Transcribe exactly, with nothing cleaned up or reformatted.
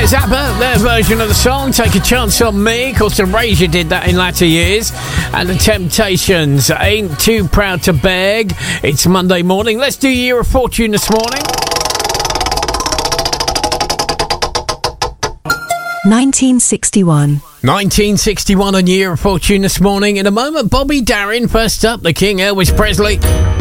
Zappa, their version of the song, Take a Chance on Me. Of course, Erasure did that in latter years. And the Temptations, Ain't Too Proud to Beg. It's Monday morning. Let's do Year of Fortune this morning. nineteen sixty-one. nineteen sixty-one on Year of Fortune this morning. In a moment, Bobby Darin. First up, the King, Elvis Presley.